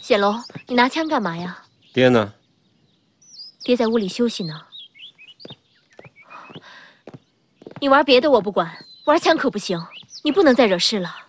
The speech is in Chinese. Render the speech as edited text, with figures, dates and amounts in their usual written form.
显龙，你拿枪干嘛呀？ 爹呢？ 爹在屋里休息呢。你玩别的我不管，玩枪可不行。你不能再惹事了。